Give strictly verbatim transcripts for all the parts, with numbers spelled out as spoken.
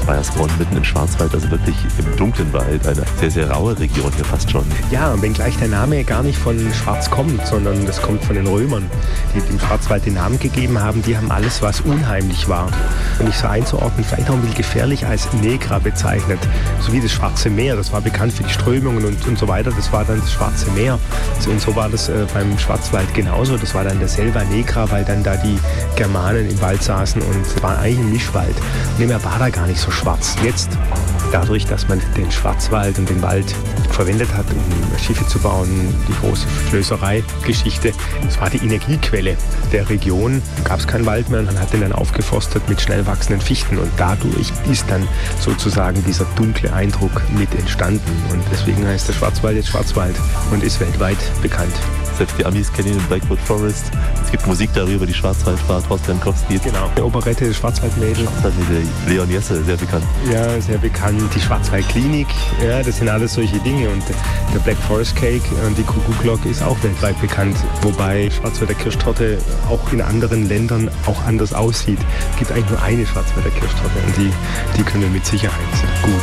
Baiersbronn mitten im Schwarzwald, also wirklich im dunklen Wald, eine sehr, sehr raue Region hier fast schon. Ja, wenngleich der Name gar nicht von Schwarz kommt, sondern das kommt von den Römern, die dem Schwarzwald den Namen gegeben haben. Die haben alles, was unheimlich war, und nicht so einzuordnen, vielleicht auch ein bisschen gefährlich, als Negra bezeichnet. So wie das Schwarze Meer, das war bekannt für die Strömungen und, und so weiter, das war dann das Schwarze Meer. Und so war das äh, beim Schwarzwald genauso, das war dann der Selva Negra, weil dann da die Germanen im Wald saßen und es war eigentlich ein Mischwald. Und dem war da gar nicht so schwarz. Jetzt, dadurch, dass man den Schwarzwald und den Wald verwendet hat, um Schiffe zu bauen, die große Schlöserei-Geschichte, das war die Energiequelle der Region. Da gab es keinen Wald mehr und man hat den dann aufgeforstet mit schnell wachsenden Fichten und dadurch ist dann sozusagen dieser dunkle Eindruck mit entstanden und deswegen heißt der Schwarzwald jetzt Schwarzwald und ist weltweit bekannt. Selbst die Amis kennen ihn in Blackwood Forest. Es gibt Musik darüber, die Schwarzwaldfahrt, Horst Jankowski. Genau. Die Operette Schwarzwaldmädel. Schwarzwaldmädel, Leon Jesse, sehr bekannt. Ja, sehr bekannt. Die Schwarzwaldklinik, ja, das sind alles solche Dinge. Und der Black Forest Cake und die Kuckuckglocke ist auch weltweit bekannt. Wobei Schwarzwälder Kirschtorte auch in anderen Ländern auch anders aussieht. Es gibt eigentlich nur eine Schwarzwälder Kirschtorte und die, die können wir mit Sicherheit gut.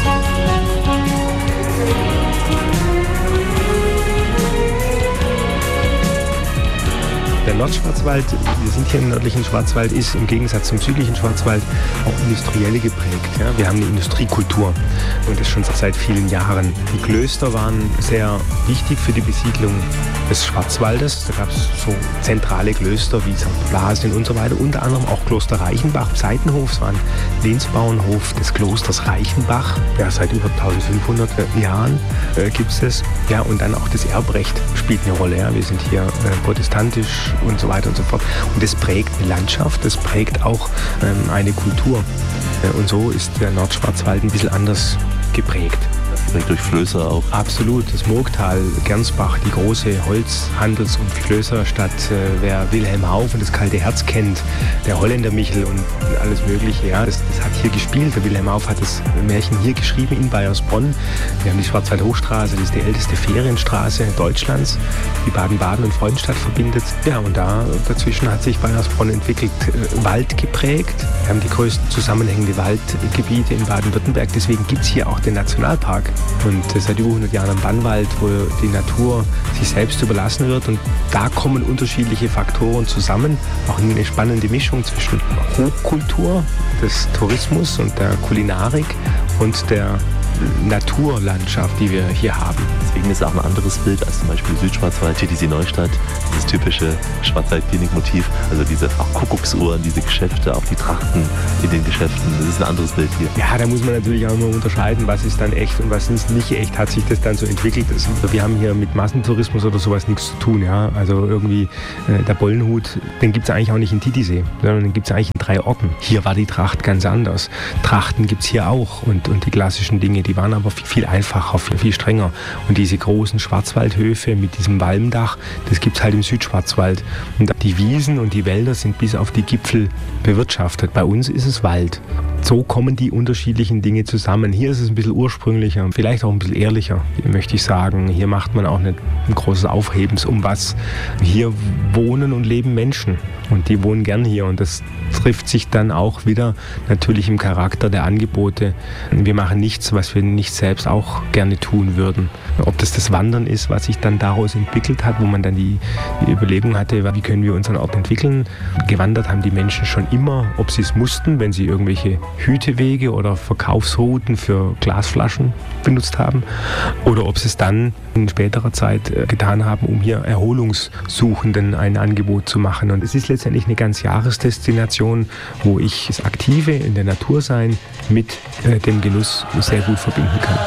Der Nordschwarzwald, wir sind hier im nördlichen Schwarzwald, ist im Gegensatz zum südlichen Schwarzwald auch industriell geprägt. Ja? Wir haben eine Industriekultur und das schon seit vielen Jahren. Die Klöster waren sehr wichtig für die Besiedlung des Schwarzwaldes. Da gab es so zentrale Klöster wie Sankt Blasien und so weiter. Unter anderem auch Kloster Reichenbach, Seitenhof, es war ein Lehnsbauernhof des Klosters Reichenbach. Ja, seit über eintausendfünfhundert Jahren äh, gibt es das. Ja, und dann auch das Erbrecht spielt eine Rolle. Ja? Wir sind hier äh, protestantisch und so weiter und so fort. Und das prägt eine Landschaft, das prägt auch ähm, eine Kultur. Äh, und so ist der Nordschwarzwald ein bisschen anders geprägt. Direkt durch Flößer auch. Absolut, das Murgtal, Gernsbach, die große Holzhandels- und Flößerstadt. Äh, wer Wilhelm Hauff und das kalte Herz kennt, der Holländer Michel und alles Mögliche, ja, das, das hat hier gespielt. Der Wilhelm Hauff hat das Märchen hier geschrieben in Baiersbronn. Wir haben die Schwarzwald-Hochstraße, das ist die älteste Ferienstraße Deutschlands, die Baden-Baden und Freudenstadt verbindet. Ja, und da dazwischen hat sich Baiersbronn entwickelt, äh, Wald geprägt. Wir haben die größten zusammenhängende Waldgebiete in Baden-Württemberg, deswegen gibt es hier auch den Nationalpark. Und seit über hundert Jahren am Bannwald, wo die Natur sich selbst überlassen wird. Und da kommen unterschiedliche Faktoren zusammen. Auch eine spannende Mischung zwischen Hochkultur, des Tourismus und der Kulinarik und der Naturlandschaft, die wir hier haben. Deswegen ist es auch ein anderes Bild als zum Beispiel Südschwarzwald, T D C Neustadt, dieses typische Schwarzwaldklinik-Motiv, also diese auch Kuckucksuhren, diese Geschäfte, auch die Trachten in den Geschäften, das ist ein anderes Bild hier. Ja, da muss man natürlich auch immer unterscheiden, was ist dann echt und was ist nicht echt, hat sich das dann so entwickelt. Also wir haben hier mit Massentourismus oder sowas nichts zu tun, ja, also irgendwie äh, der Bollenhut, den gibt es eigentlich auch nicht in Titisee, sondern den gibt es eigentlich in drei Orten. Hier war die Tracht ganz anders. Trachten gibt es hier auch und, und die klassischen Dinge, die waren aber viel einfacher, viel, viel strenger. Und diese großen Schwarzwaldhöfe mit diesem Walmdach, das gibt es halt im Südschwarzwald. Und die Wiesen und die Wälder sind bis auf die Gipfel bewirtschaftet. Bei uns ist es Wald. So kommen die unterschiedlichen Dinge zusammen. Hier ist es ein bisschen ursprünglicher, vielleicht auch ein bisschen ehrlicher, möchte ich sagen. Hier macht man auch nicht ein großes Aufhebens um was. Hier wohnen und leben Menschen und die wohnen gern hier und das trifft sich dann auch wieder natürlich im Charakter der Angebote. Wir machen nichts, was wir nicht selbst auch gerne tun würden. Ob das das Wandern ist, was sich dann daraus entwickelt hat, wo man dann die, die Überlegung hatte, wie können wir unseren Ort entwickeln. Gewandert haben die Menschen schon immer, ob sie es mussten, wenn sie irgendwelche Hütewege oder Verkaufsrouten für Glasflaschen benutzt haben, oder ob sie es dann in späterer Zeit getan haben, um hier Erholungssuchenden ein Angebot zu machen. Und es ist letztendlich eine ganz Jahresdestination, wo ich das Aktive in der Natur sein mit äh, dem Genuss sehr gut verbinden kann.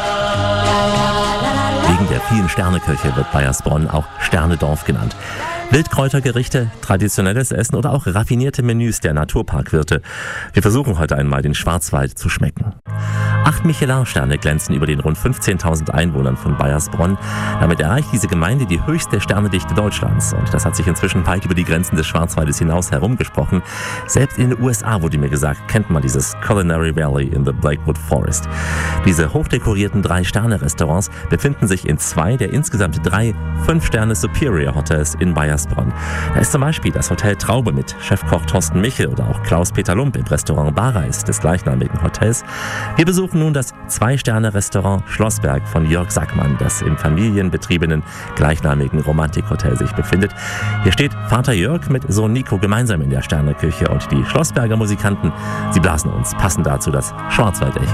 Wegen der vielen Sterneköche wird Baiersbronn auch Sternedorf genannt. Wildkräutergerichte, traditionelles Essen oder auch raffinierte Menüs der Naturparkwirte. Wir versuchen heute einmal den Schwarzwald zu schmecken. Acht Michelin-Sterne glänzen über den rund fünfzehntausend Einwohnern von Baiersbronn. Damit erreicht diese Gemeinde die höchste Sternedichte Deutschlands. Und das hat sich inzwischen weit über die Grenzen des Schwarzwaldes hinaus herumgesprochen. Selbst in den U S A, wurde mir gesagt, kennt man dieses Culinary Valley in the Blackwood Forest. Diese hochdekorierten Drei-Sterne-Restaurants befinden sich in zwei der insgesamt drei Fünf-Sterne-Superior-Hotels in Baiersbronn. Da ist zum Beispiel das Hotel Traube mit Chefkoch Thorsten Michel oder auch Klaus-Peter Lump im Restaurant Barreis des gleichnamigen Hotels. Wir besuchen nun das Zwei-Sterne-Restaurant Schlossberg von Jörg Sackmann, das im familienbetriebenen gleichnamigen Romantikhotel sich befindet. Hier steht Vater Jörg mit Sohn Nico gemeinsam in der Sterneküche und die Schlossberger Musikanten, sie blasen uns passend dazu das Schwarzwaldecho.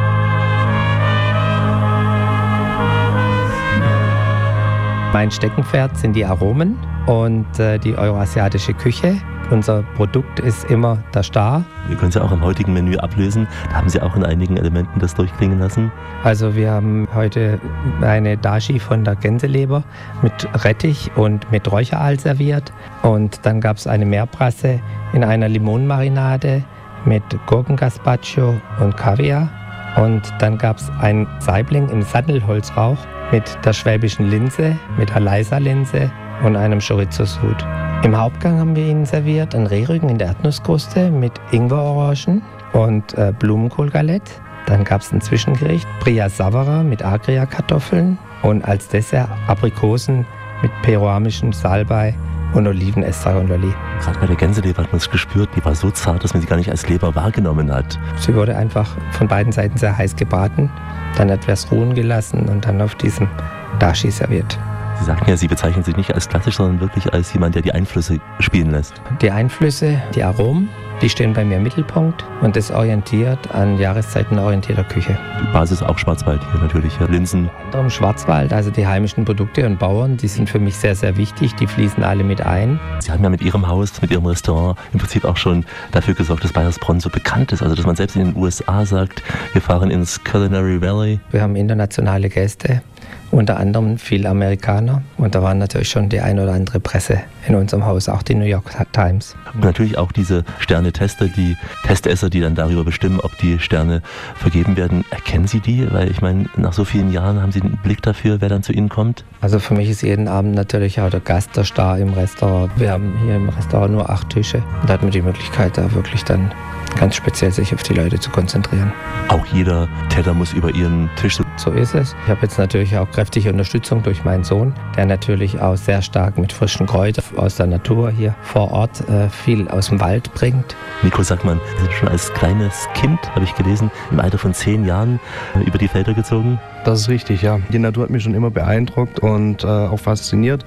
Mein Steckenpferd sind die Aromen und äh, die euroasiatische Küche. Unser Produkt ist immer der Star. Wir können es ja auch im heutigen Menü ablösen. Da haben Sie auch in einigen Elementen das durchklingen lassen. Also wir haben heute eine Dashi von der Gänseleber mit Rettich und mit Räucheraal serviert. Und dann gab es eine Meerbrasse in einer Limonenmarinade mit Gurkengazpacho und Kaviar. Und dann gab es ein Saibling im Sandelholzrauch mit der schwäbischen Linse, mit der Leisa-Linse und einem Chorizo-Sud. Im Hauptgang haben wir Ihnen serviert einen Rehrücken in der Erdnusskruste mit Ingwerorangen und äh, Blumenkohlgalette. Dann gab es ein Zwischengericht, Bria Savara mit Agria-Kartoffeln und als Dessert Aprikosen mit peruanischem Salbei und Olivenestragon-Lolli. Gerade bei der Gänseleber hat man es gespürt, die war so zart, dass man sie gar nicht als Leber wahrgenommen hat. Sie wurde einfach von beiden Seiten sehr heiß gebraten, dann etwas ruhen gelassen und dann auf diesem Dashi serviert. Sie sagten ja, Sie bezeichnen sich nicht als klassisch, sondern wirklich als jemand, der die Einflüsse spielen lässt. Die Einflüsse, die Aromen, die stehen bei mir im Mittelpunkt und das orientiert an jahreszeitenorientierter Küche. Die Basis auch Schwarzwald hier natürlich, ja. Linsen. Unter anderem Schwarzwald, also die heimischen Produkte und Bauern, die sind für mich sehr, sehr wichtig, die fließen alle mit ein. Sie haben ja mit Ihrem Haus, mit Ihrem Restaurant im Prinzip auch schon dafür gesorgt, dass Baiersbronn so bekannt ist. Also dass man selbst in den U S A sagt, wir fahren ins Culinary Valley. Wir haben internationale Gäste. Unter anderem viele Amerikaner und da waren natürlich schon die ein oder andere Presse in unserem Haus, auch die New York Times. Und natürlich auch diese Sterne-Tester, die Testesser, die dann darüber bestimmen, ob die Sterne vergeben werden. Erkennen Sie die? Weil ich meine, nach so vielen Jahren haben Sie einen Blick dafür, wer dann zu Ihnen kommt? Also für mich ist jeden Abend natürlich auch der Gast der Star im Restaurant. Wir haben hier im Restaurant nur acht Tische und da hat man die Möglichkeit, da wirklich dann ganz speziell sich auf die Leute zu konzentrieren. Auch jeder Teller muss über Ihren Tisch. So ist es. Ich habe jetzt natürlich auch kräftige Unterstützung durch meinen Sohn, der natürlich auch sehr stark mit frischen Kräutern aus der Natur hier vor Ort äh, viel aus dem Wald bringt. Nico Sackmann, Sie sind schon als kleines Kind, habe ich gelesen, im Alter von zehn Jahren äh, über die Felder gezogen. Das ist richtig, ja. Die Natur hat mich schon immer beeindruckt und äh, auch fasziniert,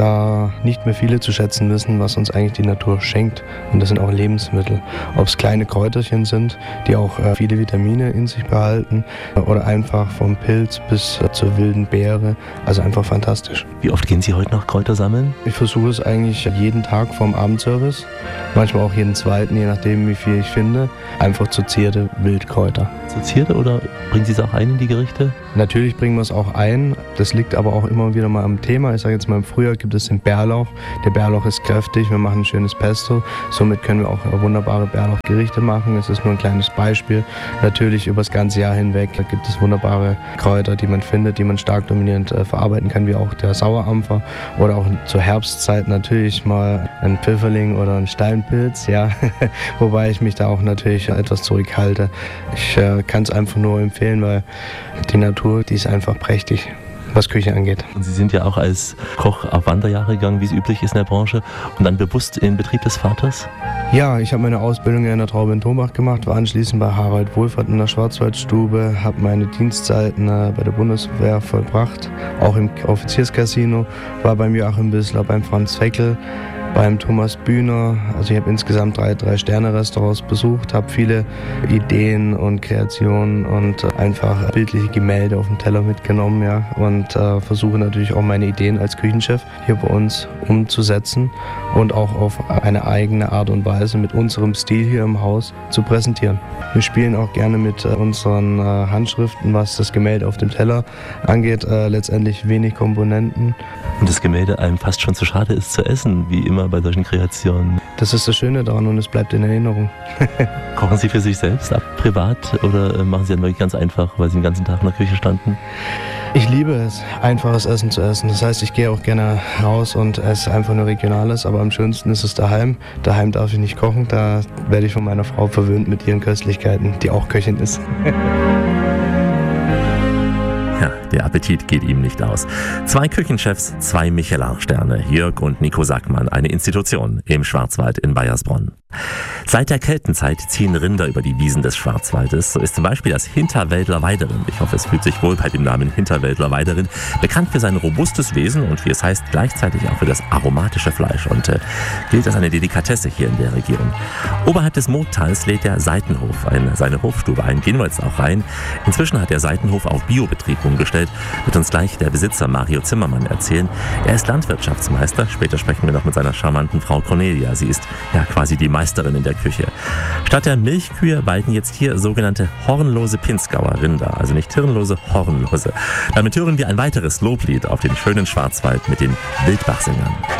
da nicht mehr viele zu schätzen wissen, was uns eigentlich die Natur schenkt. Und das sind auch Lebensmittel. Ob es kleine Kräuterchen sind, die auch äh, viele Vitamine in sich behalten, äh, oder einfach vom Pilz bis äh, zur wilden Beere. Also einfach fantastisch. Wie oft gehen Sie heute noch Kräuter sammeln? Ich versuche es eigentlich jeden Tag vorm Abendservice, manchmal auch jeden zweiten, je nachdem wie viel ich finde, einfach zu Zierde Wildkräuter. Zu Zierde oder bringen Sie es auch ein in die Gerichte? Natürlich bringen wir es auch ein. Das liegt aber auch immer wieder mal am Thema. Ich sage jetzt mal, im Frühjahr gibt es den Bärlauch. Der Bärlauch ist kräftig. Wir machen ein schönes Pesto. Somit können wir auch wunderbare Bärlauchgerichte machen. Es ist nur ein kleines Beispiel. Natürlich über das ganze Jahr hinweg gibt es wunderbare Kräuter, die man findet, die man stark dominierend äh, verarbeiten kann, wie auch der Sauerampfer. Oder auch zur Herbstzeit natürlich mal ein Pfifferling oder ein Steinpilz. Ja. Wobei ich mich da auch natürlich etwas zurückhalte. Ich äh, kann es einfach nur empfehlen, weil die Natur, die ist einfach prächtig, was Küche angeht. Und Sie sind ja auch als Koch auf Wanderjahre gegangen, wie es üblich ist in der Branche, und dann bewusst in Betrieb des Vaters? Ja, ich habe meine Ausbildung in der Traube in Tombach gemacht, war anschließend bei Harald Wohlfahrt in der Schwarzwaldstube, habe meine Dienstzeiten äh, bei der Bundeswehr vollbracht, auch im Offizierscasino, war beim Joachim Wissler, beim Franz Feckel, beim Thomas Bühner. Also ich habe insgesamt drei, drei Sterne-Restaurants besucht, habe viele Ideen und Kreationen und äh, einfach bildliche Gemälde auf dem Teller mitgenommen, ja, und äh, versuche natürlich auch meine Ideen als Küchenchef hier bei uns umzusetzen und auch auf eine eigene Art und Weise mit unserem Stil hier im Haus zu präsentieren. Wir spielen auch gerne mit äh, unseren äh, Handschriften, was das Gemälde auf dem Teller angeht. Äh, letztendlich wenig Komponenten. Und das Gemälde einem fast schon zu schade ist zu essen, wie immer Thema bei solchen Kreationen? Das ist das Schöne daran und es bleibt in Erinnerung. Kochen Sie für sich selbst ab, privat, oder machen Sie dann wirklich ganz einfach, weil Sie den ganzen Tag in der Küche standen? Ich liebe es, einfaches Essen zu essen. Das heißt, ich gehe auch gerne raus und esse einfach nur Regionales, aber am schönsten ist es daheim. Daheim darf ich nicht kochen, da werde ich von meiner Frau verwöhnt mit ihren Köstlichkeiten, die auch Köchin ist. Ja, der Appetit geht ihm nicht aus. Zwei Küchenchefs, zwei Michelin-Sterne, Jörg und Nico Sackmann, eine Institution im Schwarzwald in Baiersbronn. Seit der Keltenzeit ziehen Rinder über die Wiesen des Schwarzwaldes. So ist zum Beispiel das Hinterwäldler Weiderind, ich hoffe, es fühlt sich wohl bei dem Namen Hinterwäldler Weiderind, bekannt für sein robustes Wesen und, wie es heißt, gleichzeitig auch für das aromatische Fleisch und äh, gilt als eine Delikatesse hier in der Region. Oberhalb des Murgtals lädt der Seitenhof ein, seine Hofstube ein. Gehen wir jetzt auch rein. Inzwischen hat der Seitenhof auf Biobetrieb umgestellt, wird uns gleich der Besitzer Mario Zimmermann erzählen. Er ist Landwirtschaftsmeister. Später sprechen wir noch mit seiner charmanten Frau Cornelia. Sie ist ja quasi die Meisterin in der Küche. Statt der Milchkühe weiden jetzt hier sogenannte hornlose Pinzgauer Rinder, also nicht hirnlose, hornlose. Damit hören wir ein weiteres Loblied auf den schönen Schwarzwald mit den Wildbachsingern.